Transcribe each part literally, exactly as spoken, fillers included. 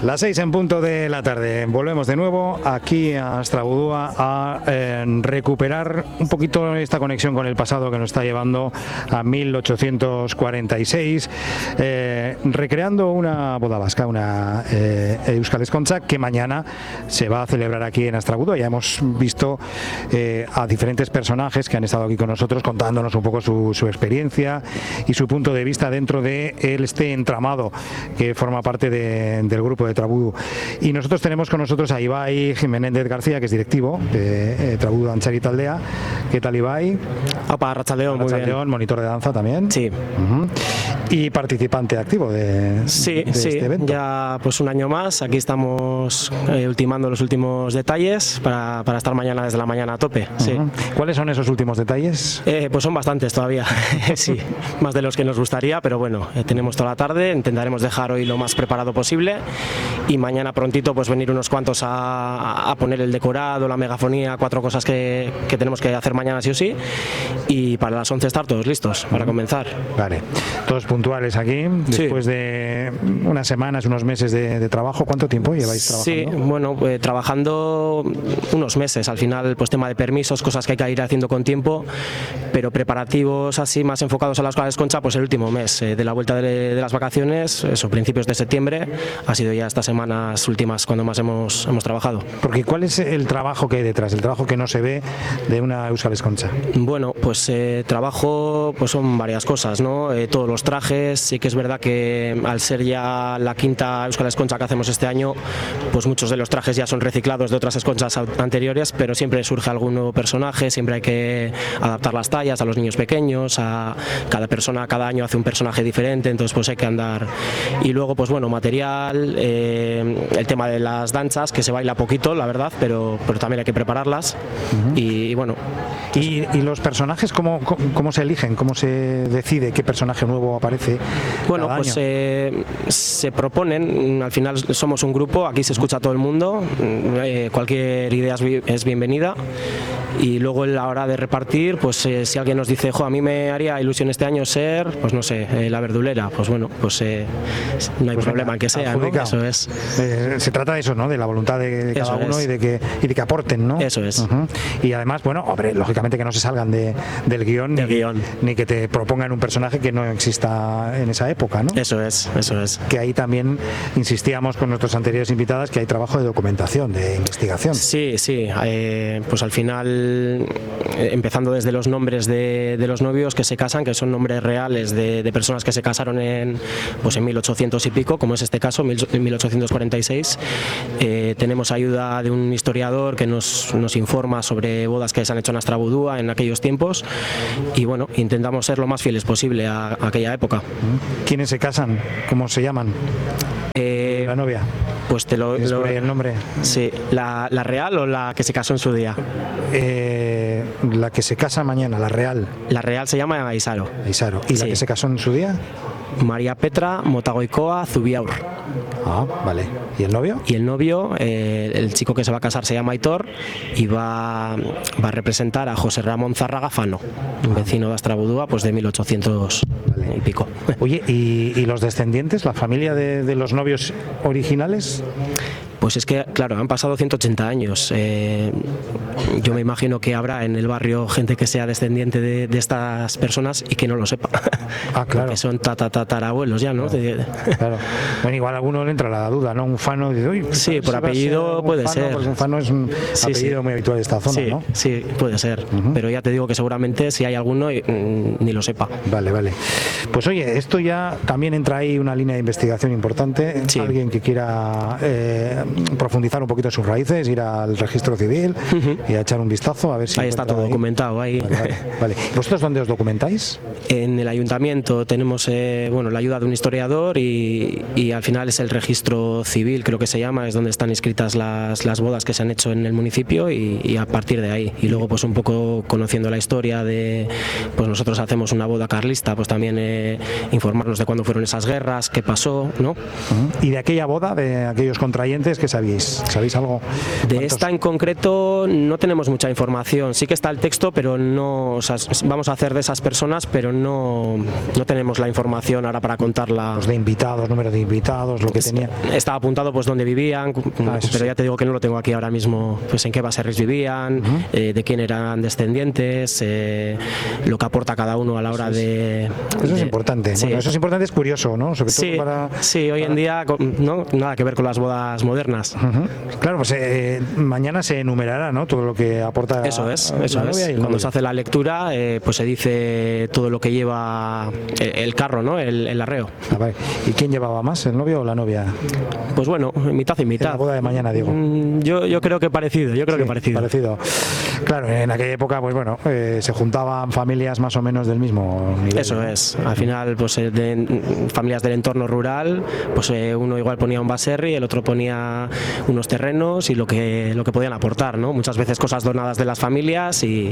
Las seis en punto de la tarde. Volvemos de nuevo aquí a Astrabudúa a eh, recuperar un poquito esta conexión con el pasado que nos está llevando a mil ochocientos cuarenta y seis, eh, recreando una boda vasca, una eh, Euskal Ezkontza, que mañana se va a celebrar aquí en Astrabudúa. Ya hemos visto eh, a diferentes personajes que han estado aquí con nosotros contándonos un poco su, su experiencia y su punto de vista dentro de este entramado que forma parte de, del grupo de Trabudu. Y nosotros tenemos con nosotros a Ibai Jiménez García, que es directivo de eh, Trabudu Dantzari Taldea. ¿Qué tal, Ibai? Opa, Arratsaldeon, muy bien. Monitor de danza también. Sí. Uh-huh. Y participante activo de, sí, de sí. este evento. Ya pues un año más. Aquí estamos eh, ultimando los últimos detalles para, para estar mañana desde la mañana a tope. Uh-huh. Sí. ¿Cuáles son esos últimos detalles? Eh, pues son bastantes todavía. Sí, más de los que nos gustaría, pero bueno, eh, tenemos toda la tarde. Intentaremos dejar hoy lo más preparado posible y mañana prontito pues venir unos cuantos a, a poner el decorado, la megafonía, cuatro cosas que, que tenemos que hacer mañana sí o sí, y para las once estar todos listos para comenzar. Vale, todos puntuales aquí después sí. de unas semanas, unos meses de, de trabajo. ¿Cuánto tiempo lleváis trabajando? Sí, bueno, pues, trabajando unos meses. Al final, pues tema de permisos, cosas que hay que ir haciendo con tiempo, pero preparativos así más enfocados a las Euskal Ezkontza, pues el último mes eh, de la vuelta de, de las vacaciones, eso, principios de septiembre, ha sido ya estas semanas últimas cuando más hemos, hemos trabajado. Porque ¿cuál es el trabajo que hay detrás, el trabajo que no se ve de una Euskal Ezkontza? Bueno, pues eh, trabajo pues son varias cosas, ¿no? Eh, todos los trajes, sí que es verdad que al ser ya la quinta Euskal Ezkontza que hacemos este año, pues muchos de los trajes ya son reciclados de otras Ezkontzas anteriores, pero siempre surge algún nuevo personaje, siempre hay que adaptar las tallas a los niños pequeños, a cada persona cada año hace un personaje diferente, entonces pues hay que andar. Y luego pues bueno, material, eh, el tema de las danzas, que se baila poquito, la verdad, pero, pero también hay que prepararlas. Uh-huh. y, y bueno. ¿Y, ¿Y los personajes cómo, cómo se eligen? ¿Cómo se decide qué personaje nuevo aparece? Bueno, cada pues año? Eh, se proponen, al final somos un grupo, aquí se escucha a todo el mundo, eh, cualquier idea es bienvenida. Y luego a la hora de repartir, pues eh, si alguien nos dice, jo, a mí me haría ilusión este año ser, pues no sé, eh, la verdulera, pues bueno, pues eh, no hay pues problema en que sea, ¿no? Eso es. Eh, se trata de eso, ¿no? De la voluntad de, de cada uno y de que y de que aporten, ¿no? Eso es. Uh-huh. Y además, bueno, hombre, lógicamente que no se salgan de, del guión, del ni, guión, ni que te propongan un personaje que no exista en esa época, ¿no? Eso es, eso es. Que ahí también insistíamos con nuestros anteriores invitadas que hay trabajo de documentación, de investigación. Sí, sí, eh, pues al final empezando desde los nombres de, de los novios que se casan, que son nombres reales de, de personas que se casaron en, pues en mil ochocientos y pico, como es este caso, mil ochocientos cuarenta y seis. Eh, tenemos ayuda de un historiador que nos, nos informa sobre bodas que se han hecho en Astrabudúa en aquellos tiempos y bueno, intentamos ser lo más fieles posible a, a aquella época. ¿Quiénes se casan? ¿Cómo se llaman? Eh, la novia. Pues te lo... lo el nombre? Sí, la, ¿la real o la que se casó en su día? Eh, la que se casa mañana, la real. La real se llama Aisaro. Aisaro. ¿Y sí. la que se casó en su día? María Petra Motagoicoa Zubiaur. Ah, vale. ¿Y el novio? Y el novio, eh, el chico que se va a casar se llama Aitor y va, va a representar a José Ramón Zárraga Fano, un vecino de Astrabudúa, pues de mil ochocientos vale. y pico. Oye, ¿y, y los descendientes, la familia de, de los novios originales? Pues es que, claro, han pasado ciento ochenta años. Eh, yo me imagino que habrá en el barrio gente que sea descendiente de, de estas personas y que no lo sepa. Ah, claro. Porque son tatarabuelos ya, ¿no? Claro. claro. Bueno, igual a alguno le entra la duda, ¿no? Un Fano dice, uy, sí, por apellido puede Fano, ser. Pues un Fano es un sí, apellido sí. muy habitual de esta zona, sí, ¿no? Sí, puede ser. Uh-huh. Pero ya te digo que seguramente si hay alguno mm, ni lo sepa. Vale, vale. Pues oye, esto ya también entra ahí una línea de investigación importante. Sí. Alguien que quiera eh, profundizar un poquito en sus raíces, ir al registro civil uh-huh. y a echar un vistazo a ver si ahí está todo ahí. documentado ahí. Vale, vale, vale. ¿Vosotros dónde os documentáis? En el ayuntamiento tenemos eh, bueno, la ayuda de un historiador y, y al final es el registro civil, creo que se llama, es donde están inscritas las, las bodas que se han hecho en el municipio y, y a partir de ahí. Y luego pues un poco conociendo la historia de, pues nosotros hacemos una boda carlista, pues también eh, informarnos de cuándo fueron esas guerras, qué pasó, ¿no? Uh-huh. Y de aquella boda, de aquellos contrayentes, entonces, ¿qué sabéis? ¿Sabéis algo? De ¿Cuántos? esta en concreto no tenemos mucha información. Sí que está el texto, pero no, o sea, vamos a hacer de esas personas, pero no, no tenemos la información ahora para contarla. Los de invitados, número de invitados, lo que tenían. Estaba apuntado pues dónde vivían, Ah, pero sí. ya te digo que no lo tengo aquí ahora mismo, pues en qué baserris vivían, uh-huh. eh, de quién eran descendientes, eh, lo que aporta cada uno a la hora de... Eso de, es importante. Sí. Bueno, eso es importante, es curioso, ¿no? Sobre sí, todo para... sí, hoy en día no nada que ver con las bodas modernas. Uh-huh. Claro, pues eh, mañana se enumerará, ¿no? Todo lo que aporta. Eso es, eso la es. novia y el Cuando novio. se hace la lectura, eh, pues se dice todo lo que lleva el, el carro, ¿no? El, el arreo. Ah, vale. ¿Y quién llevaba más, el novio o la novia? Pues bueno, mitad y mitad. En la boda de mañana, digo. Mm, yo, yo creo que parecido, yo creo Sí, que parecido. Parecido. Claro, en aquella época, pues bueno, eh, se juntaban familias más o menos del mismo nivel. Eso ¿no? es. Al final, pues eh, de, familias del entorno rural, pues eh, uno igual ponía un baserri, el otro ponía unos terrenos y lo que lo que podían aportar, ¿no? Muchas veces cosas donadas de las familias y,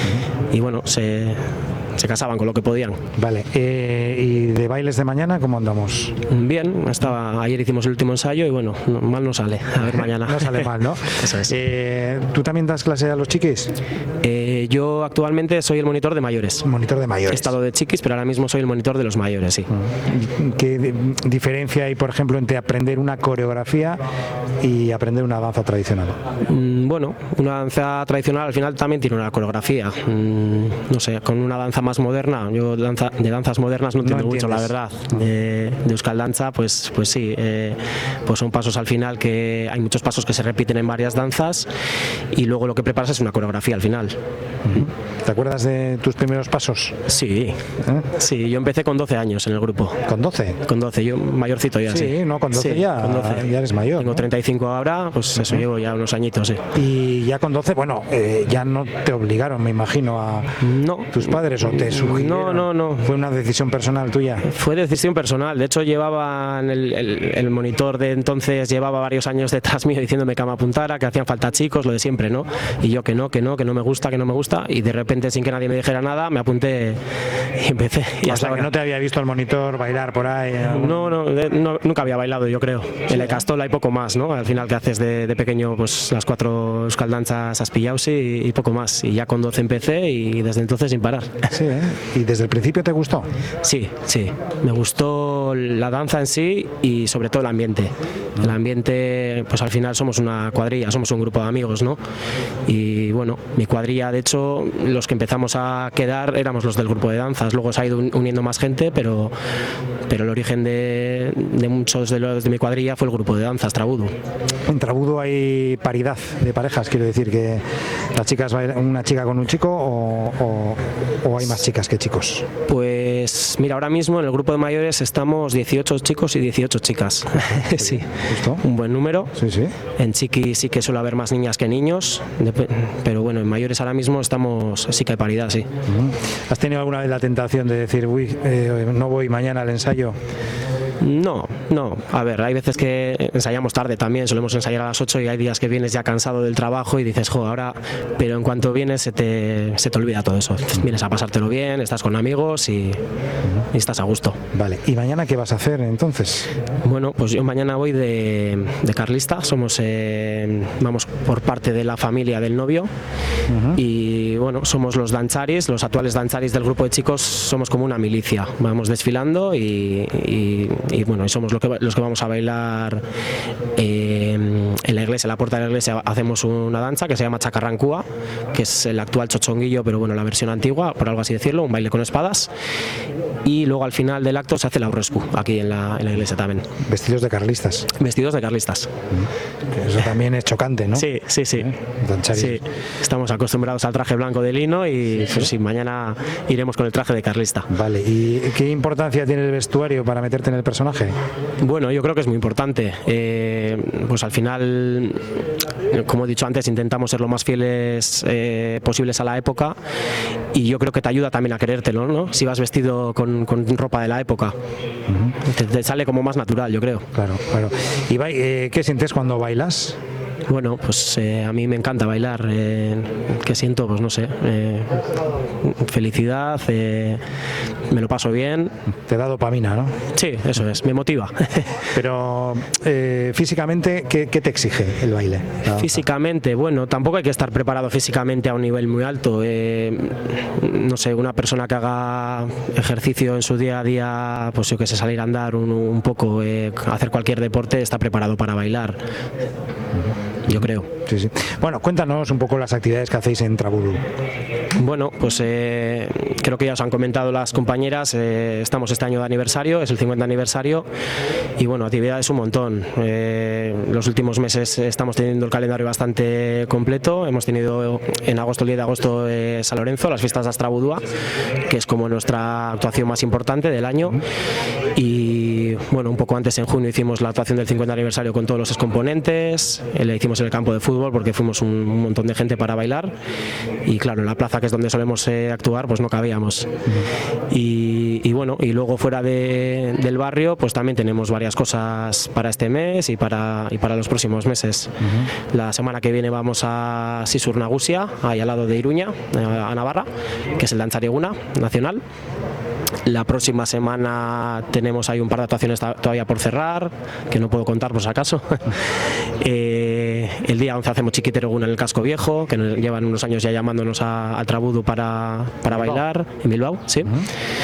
y bueno, se se casaban con lo que podían. Vale, eh, ¿y de bailes de mañana cómo andamos? Bien, estaba, ayer hicimos el último ensayo y bueno, no, mal no sale, a ver mañana. No sale mal, ¿no? Eso es. Eh, ¿Tú también das clase a los chiquis? Eh, yo actualmente soy el monitor de mayores. Monitor de He mayores. estado de chiquis, pero ahora mismo soy el monitor de los mayores, sí. ¿Qué di- diferencia hay, por ejemplo, entre aprender una coreografía y aprender una danza tradicional? Mm, Bueno, una danza tradicional al final también tiene una coreografía. Mm, No sé, con una danza más moderna, yo danza, de danzas modernas no entiendo mucho, la verdad. De, de Euskal Danza, pues, pues sí, eh, pues son pasos al final que hay muchos pasos que se repiten en varias danzas y luego lo que preparas es una coreografía al final. ¿Te acuerdas de tus primeros pasos? Sí, ¿Eh? sí, yo empecé con doce años en el grupo. ¿Con doce? Con doce, yo mayorcito ya, sí. Sí, no, con doce Sí, ya, con doce. ya eres mayor. Tengo ¿no? treinta y cinco ahora, pues eso llevo ya unos añitos, sí. Y ya con doce, bueno, eh, ya no te obligaron, me imagino, a No. tus padres o te sugirieron. No, no, no. Fue una decisión personal tuya. Fue decisión personal. De hecho, llevaban el, el, el monitor de entonces llevaba varios años detrás mío diciéndome que me apuntara, que hacían falta chicos, lo de siempre, ¿no? Y yo que no, que no, que no me gusta, que no me gusta. Y de repente, sin que nadie me dijera nada, me apunté y empecé. Y O hasta sea, que ahora. no te había visto al monitor bailar por ahí. eh, No, no, de- no, nunca había bailado, yo creo. En la castola y poco más, ¿no? Al final que haces de, de pequeño, pues las cuatro Euskal Danzas has pillado, sí, y poco más. Y ya con doce empecé y desde entonces sin parar. Sí, ¿eh? ¿Y desde el principio te gustó? Sí, sí. Me gustó la danza en sí y sobre todo el ambiente. El ambiente, pues al final somos una cuadrilla, somos un grupo de amigos, ¿no? Y bueno, mi cuadrilla, de hecho, los que empezamos a quedar éramos los del grupo de danzas. Luego se ha ido un- uniendo más gente, pero, pero el origen de, de muchos de los de mi cuadrilla fue el grupo de danzas, Trabudo. En Trabudo hay paridad de parejas, quiero decir que las chicas bailan una chica con un chico o, o- o hay más chicas que chicos. Pues mira, ahora mismo en el grupo de mayores estamos dieciocho chicos y dieciocho chicas. Sí, Justo. un buen número. Sí, sí. En chiqui sí que suele haber más niñas que niños, dep- pero bueno, en mayores ahora mismo estamos, sí que hay paridad, sí. ¿Has tenido alguna vez la tentación de decir, uy, eh, no voy mañana al ensayo? No, no, a ver, hay veces que ensayamos tarde también, solemos ensayar a las ocho y hay días que vienes ya cansado del trabajo y dices, jo, ahora, pero en cuanto vienes se te, se te olvida todo eso. Vienes a pasártelo bien, estás con amigos y, y estás a gusto. Vale, ¿y mañana qué vas a hacer entonces? Bueno, pues yo mañana voy de, de carlista, somos, eh, vamos por parte de la familia del novio y bueno, somos los dancharis, los actuales dancharis del grupo de chicos, somos como una milicia, vamos desfilando y, y, y bueno, y somos lo que, los que vamos a bailar eh, en la iglesia, en la puerta de la iglesia hacemos una danza que se llama Chacarrancúa, que es el actual chochonguillo, pero bueno, la versión antigua, por algo así decirlo, un baile con espadas y luego al final del acto se hace la broscu, aquí en la, en la iglesia también. Vestidos de carlistas. Vestidos de carlistas. Que eso también es chocante, ¿no? Sí, sí, sí. Dancharis. Sí, estamos acostumbrados al traje blanco de lino y pues sí, mañana iremos con el traje de carlista. Vale, ¿y qué importancia tiene el vestuario para meterte en el personaje? Bueno, yo creo que es muy importante. Eh, pues al final, como he dicho antes, intentamos ser lo más fieles eh, posibles a la época y yo creo que te ayuda también a querértelo, ¿no? Si vas vestido con, con ropa de la época, te, te sale como más natural, yo creo. Claro, claro. ¿Y bai- eh, qué sientes cuando bailas? Bueno, pues eh, a mí me encanta bailar, eh, que siento, pues no sé, eh, felicidad, eh, me lo paso bien. Te da dopamina, ¿no? Sí, eso es, me motiva. Pero eh, físicamente, ¿qué, ¿qué te exige el baile? Físicamente, bueno, tampoco hay que estar preparado físicamente a un nivel muy alto. Eh, no sé, una persona que haga ejercicio en su día a día, pues yo que sé, salir a andar un, un poco, eh, hacer cualquier deporte, está preparado para bailar. Yo creo. Sí, sí. Bueno, cuéntanos un poco las actividades que hacéis en Trabudu. Bueno, pues eh, creo que ya os han comentado las compañeras, eh, estamos este año de aniversario, es el cincuenta aniversario y bueno, actividades un montón. Eh, los últimos meses estamos teniendo el calendario bastante completo, hemos tenido en agosto, el diez de agosto, eh, San Lorenzo, las fiestas de Astrabudúa, que es como nuestra actuación más importante del año, y bueno, un poco antes en junio hicimos la actuación del cincuenta aniversario con todos los excomponentes, eh, la hicimos en el campo de fútbol porque fuimos un, un montón de gente para bailar y claro, en la plaza, que es donde solemos eh, actuar, pues no cabíamos. Y, y bueno, y luego fuera de, del barrio, pues también tenemos varias cosas para este mes y para, y para los próximos meses. Uh-huh. La semana que viene vamos a Sisur Nagusia, ahí al lado de Iruña, a Navarra, que es el Dantzarieguna nacional. La próxima semana tenemos ahí un par de actuaciones todavía por cerrar, que no puedo contar por si acaso. eh, el día once hacemos Chiquitereguna en el Casco Viejo, que nos llevan unos años ya llamándonos a, a Trabudu para, para bailar, en Bilbao, sí. Uh-huh.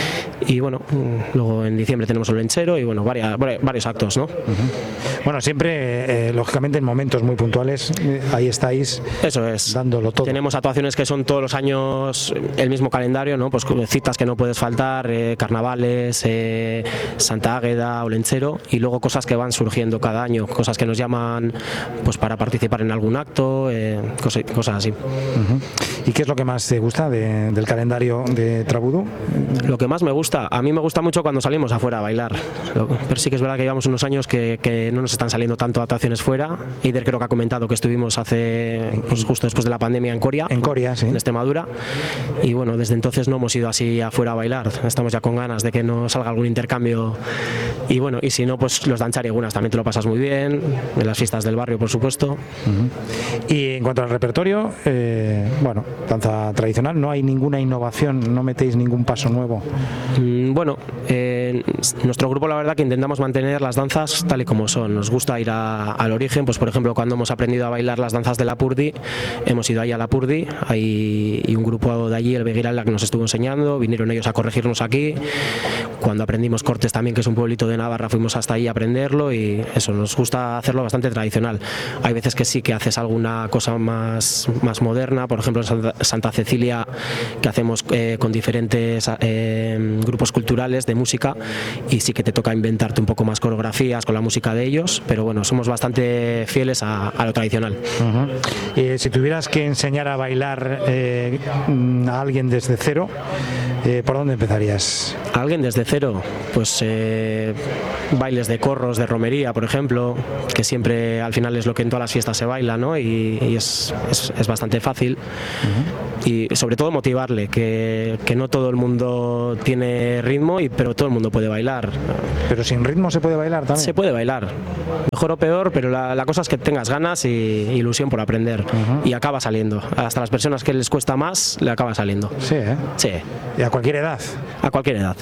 Y bueno, luego en diciembre tenemos el Lenchero y bueno, varias, varios actos, ¿no? Uh-huh. Bueno, siempre, eh, lógicamente, en momentos muy puntuales, eh, ahí estáis. Eso es. Dándolo todo. Tenemos actuaciones que son todos los años el mismo calendario, ¿no? Pues citas que no puedes faltar, eh, carnavales, eh, Santa Águeda o Lenchero, y luego cosas que van surgiendo cada año, cosas que nos llaman pues para participar en algún acto, eh, cosas, cosas así. Uh-huh. ¿Y qué es lo que más te gusta de, del calendario de Trabudu? Lo que más me gusta, a mí me gusta mucho cuando salimos afuera a bailar, pero sí que es verdad que llevamos unos años que, que no nos están saliendo tanto actuaciones fuera. Eider creo que ha comentado que estuvimos hace, pues justo después de la pandemia en Coria, en Coria, sí, en Extremadura, y bueno, desde entonces no hemos ido así afuera a bailar, estamos ya con ganas de que nos salga algún intercambio, y bueno, y si no, pues los dantzariegunas también te lo pasas muy bien, en las fiestas del barrio, por supuesto. Uh-huh. Y en cuanto al repertorio, eh, bueno, danza tradicional, no hay ninguna innovación, no metéis ningún paso nuevo. Mm, bueno, eh, nuestro grupo, la verdad que intentamos mantener las danzas tal y como son, nos gusta ir a, al origen, pues por ejemplo cuando hemos aprendido a bailar las danzas de Lapurdi, hemos ido ahí a Lapurdi, hay y un grupo de allí, el Beguiralda, que nos estuvo enseñando, vinieron ellos a corregirnos aquí. Cuando aprendimos Cortes también, que es un pueblito de Navarra, fuimos hasta ahí a aprenderlo y eso, nos gusta hacerlo bastante tradicional. Hay veces que sí que haces alguna cosa más, más moderna, por ejemplo en Santa, Santa Cecilia, que hacemos eh, con diferentes eh, grupos culturales de música, y sí que te toca inventarte un poco más coreografías con la música de ellos, pero bueno, somos bastante fieles a, a lo tradicional. Uh-huh. eh, si tuvieras que enseñar a bailar eh, a alguien desde cero, eh, ¿por dónde empezarías? ¿A alguien desde cero? Pues eh, bailes de corros, de romería, por ejemplo, que siempre al final es lo que en todas las fiestas se baila, ¿no? Y, y es, es, es bastante fácil. Uh-huh. Y sobre todo motivarle, que, que no todo el mundo tiene ritmo, y, pero todo el mundo puede bailar. Pero sin ritmo se puede bailar también. Se puede bailar, mejor o peor, pero la, la cosa es que tengas ganas y ilusión por aprender. Uh-huh. Y acaba saliendo. Hasta las personas que les cuesta más, le acaba saliendo. Sí, ¿eh? Sí. ¿Y a cualquier edad? A cualquier edad.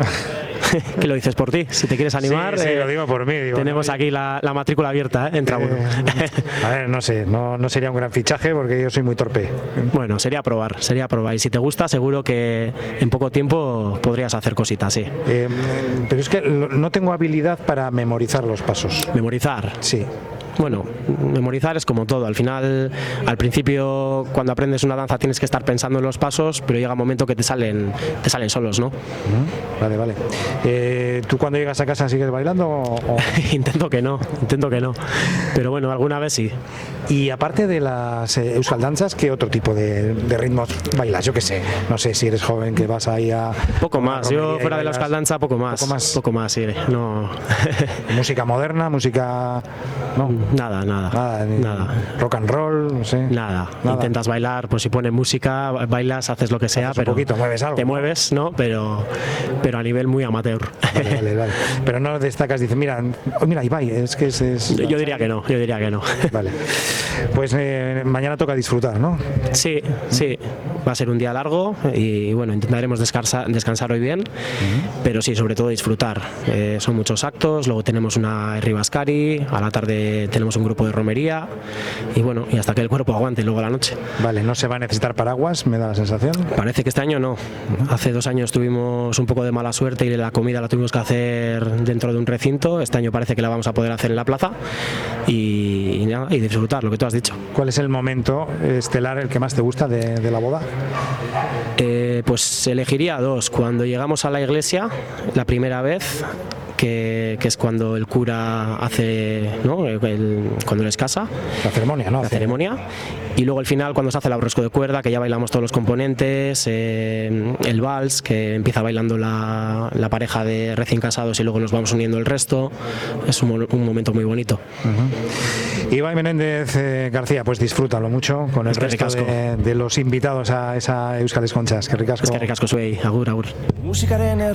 ¿Qué lo dices por ti? Si te quieres animar, sí, sí, eh, lo digo por mí. Digo, tenemos no, aquí la, la matrícula abierta, ¿eh? En Trabudu. Eh, a ver, no sé, no, no sería un gran fichaje porque yo soy muy torpe. Bueno, sería probar, sería probar. Y si te gusta, seguro que en poco tiempo podrías hacer cositas, sí. Eh, pero es que no tengo habilidad para memorizar los pasos. ¿Memorizar? Sí. Bueno, memorizar es como todo. Al final, al principio, cuando aprendes una danza tienes que estar pensando en los pasos, pero llega un momento que te salen, te salen solos, ¿no? Uh-huh. Vale, vale. Eh, ¿Tú cuando llegas a casa sigues bailando? O, o... intento que no, intento que no. Pero bueno, alguna vez sí. Y aparte de las eh, euskaldanzas, ¿qué otro tipo de, de ritmos bailas? Yo qué sé, no sé si eres joven que vas ahí a... Poco más, yo fuera de la euskaldanza poco más. Poco más. Poco más, sí. No. ¿Música moderna? ¿Música...? No. nada, nada. Nada, ni nada. Rock and roll, no sé. Nada. Nada. Intentas bailar, pues si pones música, bailas, haces lo que sea, Haces un pero poquito, mueves algo. te mueves, ¿no? Pero, pero a nivel muy amateur. Vale, vale, vale. Pero no destacas, dices, mira, oh, mira, Ibai, es que es... es... Yo diría que no, yo diría que no. Vale. Pues eh, mañana toca disfrutar, ¿no? Sí, sí. Va a ser un día largo y bueno, intentaremos descansar, descansar hoy bien, uh-huh. pero sí, sobre todo disfrutar. Eh, son muchos actos, luego tenemos una Ribascari, a la tarde tenemos un grupo de romería y bueno, y hasta que el cuerpo aguante luego a la noche. Vale, ¿no se va a necesitar paraguas? Me da la sensación. Parece que este año no. Hace dos años tuvimos un poco de mala suerte y la comida la tuvimos que hacer dentro de un recinto. Este año parece que la vamos a poder hacer en la plaza y, y, nada, y disfrutar, lo que tú has dicho. ¿Cuál es el momento estelar, el que más te gusta de, de la boda? Eh, pues elegiría dos. Cuando llegamos a la iglesia, la primera vez, que, que es cuando el cura hace, ¿no? el, cuando les casa. La ceremonia, ¿no? La ceremonia. Y luego al final, cuando se hace el abrosco de cuerda, que ya bailamos todos los componentes, eh, el vals, que empieza bailando la, la pareja de recién casados y luego nos vamos uniendo el resto. Es un, un momento muy bonito. Uh-huh. Ibai Menéndez eh, García, pues disfrútalo mucho con el es que resto de, de los invitados a esa Euskal Esconchas. Que ricasco. Es que ricasco, soy agur, agur.